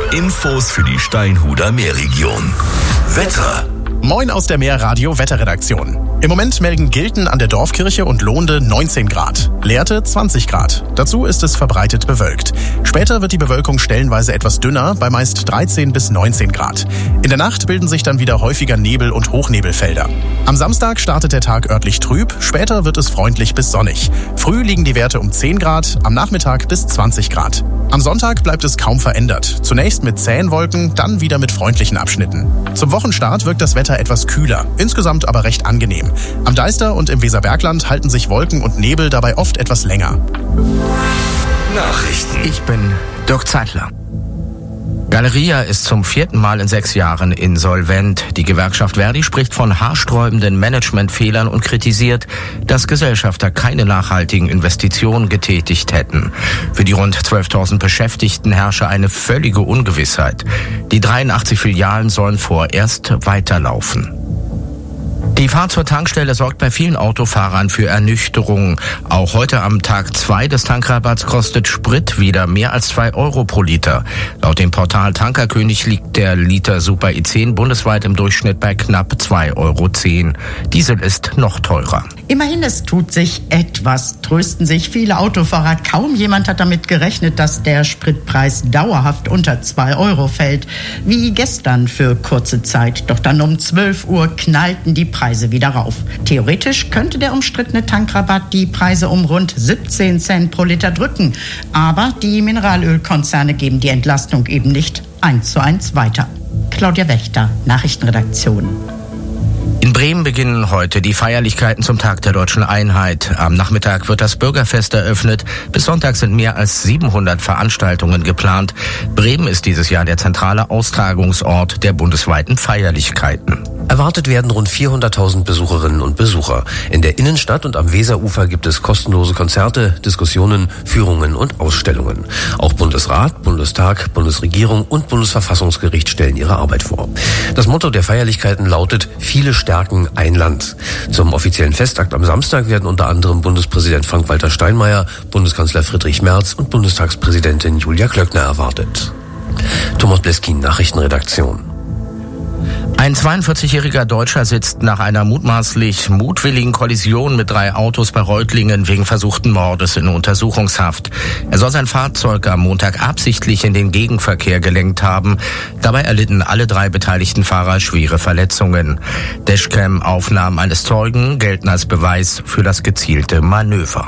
Infos für die Steinhuder Meerregion. Wetter. Moin aus der Meerradio-Wetterredaktion. Im Moment melden Gilten an der Dorfkirche und Lohnde 19 Grad. Lehrte 20 Grad. Dazu ist es verbreitet bewölkt. Später wird die Bewölkung stellenweise etwas dünner, bei meist 13 bis 19 Grad. In der Nacht bilden sich dann wieder häufiger Nebel- und Hochnebelfelder. Am Samstag startet der Tag örtlich trüb, später wird es freundlich bis sonnig. Früh liegen die Werte um 10 Grad, am Nachmittag bis 20 Grad. Am Sonntag bleibt es kaum verändert. Zunächst mit zähen Wolken, dann wieder mit freundlichen Abschnitten. Zum Wochenstart wirkt das Wetter etwas kühler, insgesamt aber recht angenehm. Am Deister und im Weserbergland halten sich Wolken und Nebel dabei oft etwas länger. Nachrichten. Ich bin Dirk Zeitler. Galeria ist zum 4. Mal in 6 Jahren insolvent. Die Gewerkschaft Verdi spricht von haarsträubenden Managementfehlern und kritisiert, dass Gesellschafter keine nachhaltigen Investitionen getätigt hätten. Für die rund 12.000 Beschäftigten herrsche eine völlige Ungewissheit. Die 83 Filialen sollen vorerst weiterlaufen. Die Fahrt zur Tankstelle sorgt bei vielen Autofahrern für Ernüchterung. Auch heute am Tag 2 des Tankrabatts kostet Sprit wieder mehr als 2 Euro pro Liter. Laut dem Portal Tankerkönig liegt der Liter Super E10 bundesweit im Durchschnitt bei knapp 2,10 Euro. Diesel ist noch teurer. Immerhin, es tut sich etwas, trösten sich viele Autofahrer. Kaum jemand hat damit gerechnet, dass der Spritpreis dauerhaft unter 2 Euro fällt. Wie gestern für kurze Zeit. Doch dann um 12 Uhr knallten die Preise wieder rauf. Theoretisch könnte der umstrittene Tankrabatt die Preise um rund 17 Cent pro Liter drücken. Aber die Mineralölkonzerne geben die Entlastung eben nicht 1:1 weiter. Claudia Wächter, Nachrichtenredaktion. In Bremen beginnen heute die Feierlichkeiten zum Tag der Deutschen Einheit. Am Nachmittag wird das Bürgerfest eröffnet. Bis Sonntag sind mehr als 700 Veranstaltungen geplant. Bremen ist dieses Jahr der zentrale Austragungsort der bundesweiten Feierlichkeiten. Erwartet werden rund 400.000 Besucherinnen und Besucher. In der Innenstadt und am Weserufer gibt es kostenlose Konzerte, Diskussionen, Führungen und Ausstellungen. Auch Bundesrat, Bundestag, Bundesregierung und Bundesverfassungsgericht stellen ihre Arbeit vor. Das Motto der Feierlichkeiten lautet: Viele stärken ein Land. Zum offiziellen Festakt am Samstag werden unter anderem Bundespräsident Frank-Walter Steinmeier, Bundeskanzler Friedrich Merz und Bundestagspräsidentin Julia Klöckner erwartet. Thomas Bleskin, Nachrichtenredaktion. Ein 42-jähriger Deutscher sitzt nach einer mutmaßlich mutwilligen Kollision mit 3 Autos bei Reutlingen wegen versuchten Mordes in Untersuchungshaft. Er soll sein Fahrzeug am Montag absichtlich in den Gegenverkehr gelenkt haben. Dabei erlitten alle 3 beteiligten Fahrer schwere Verletzungen. Dashcam-Aufnahmen eines Zeugen gelten als Beweis für das gezielte Manöver.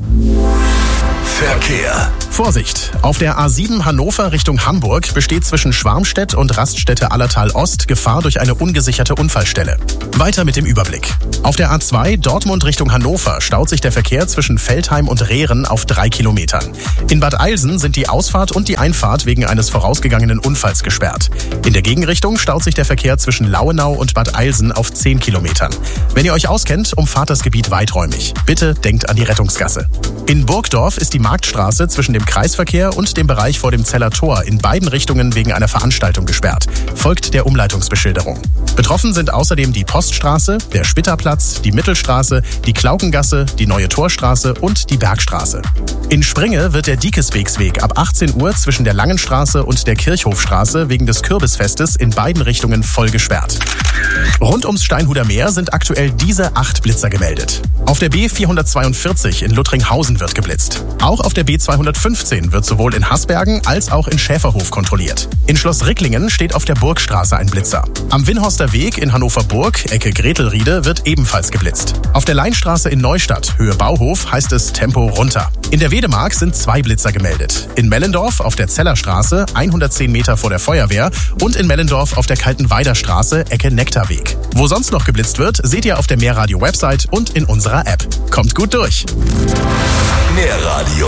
Verkehr. Vorsicht! Auf der A7 Hannover Richtung Hamburg besteht zwischen Schwarmstedt und Raststätte Allertal Ost Gefahr durch eine ungesicherte Unfallstelle. Weiter mit dem Überblick. Auf der A2 Dortmund Richtung Hannover staut sich der Verkehr zwischen Veltheim und Rehren auf 3 Kilometern. In Bad Eilsen sind die Ausfahrt und die Einfahrt wegen eines vorausgegangenen Unfalls gesperrt. In der Gegenrichtung staut sich der Verkehr zwischen Lauenau und Bad Eilsen auf 10 Kilometern. Wenn ihr euch auskennt, umfahrt das Gebiet weiträumig. Bitte denkt an die Rettungsgasse. In Burgdorf ist die Marktstraße zwischen dem Kreisverkehr und dem Bereich vor dem Zeller Tor in beiden Richtungen wegen einer Veranstaltung gesperrt. Folgt der Umleitungsbeschilderung. Betroffen sind außerdem die Poststraße, der Spitterplatz, die Mittelstraße, die Klaukengasse, die Neue Torstraße und die Bergstraße. In Springe wird der Diekeswegsweg ab 18 Uhr zwischen der Langenstraße und der Kirchhofstraße wegen des Kürbisfestes in beiden Richtungen voll gesperrt. Rund ums Steinhuder Meer sind aktuell diese 8 Blitzer gemeldet. Auf der B442 in Luttringhausen wird geblitzt. Auch auf der B215 wird sowohl in Hasbergen als auch in Schäferhof kontrolliert. In Schloss Ricklingen steht auf der Burgstraße ein Blitzer. Am Winhorster Weg in Hannover-Burg, Ecke Gretelriede, wird ebenfalls geblitzt. Auf der Leinstraße in Neustadt, Höhe Bauhof, heißt es Tempo runter. In der Wedemark sind 2 Blitzer gemeldet. In Mellendorf auf der Zellerstraße, 110 Meter vor der Feuerwehr, und in Mellendorf auf der Kaltenweider Straße, Ecke Nektarweg. Wo sonst noch geblitzt wird, seht ihr auf der Meerradio-Website und in unserer App. Kommt gut durch! Meerradio.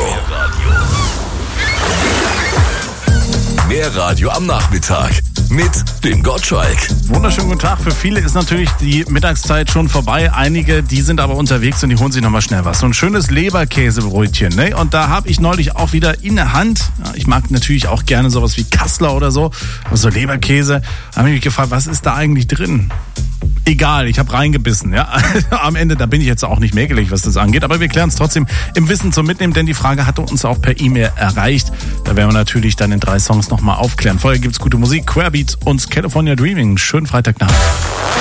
Meerradio am Nachmittag mit dem Gottschalk. Wunderschönen guten Tag. Für viele ist natürlich die Mittagszeit schon vorbei. Einige, die sind aber unterwegs und die holen sich nochmal schnell was. So ein schönes Leberkäsebrötchen, ne? Und da habe ich neulich auch wieder in der Hand, ja, ich mag natürlich auch gerne sowas wie Kassler oder so, aber so Leberkäse, da habe ich mich gefragt, was ist da eigentlich drin? Egal, ich habe reingebissen. Ja. Am Ende, da bin ich jetzt auch nicht mäkelig, was das angeht. Aber wir klären es trotzdem im Wissen zum Mitnehmen, denn die Frage hatte uns auch per E-Mail erreicht. Da werden wir natürlich dann in 3 Songs nochmal aufklären. Vorher gibt's gute Musik, Querbeat und California Dreaming. Schönen Freitagnacht.